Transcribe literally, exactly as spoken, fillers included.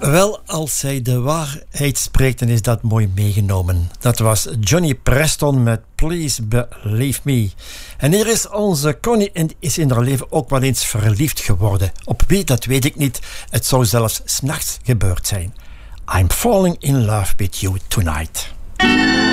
Wel, als hij de waarheid spreekt, dan is dat mooi meegenomen. Dat was Johnny Preston met Please Believe Me. En hier is onze Connie en is in haar leven ook wel eens verliefd geworden. Op wie, dat weet ik niet. Het zou zelfs 's nachts gebeurd zijn. I'm falling in love with you tonight.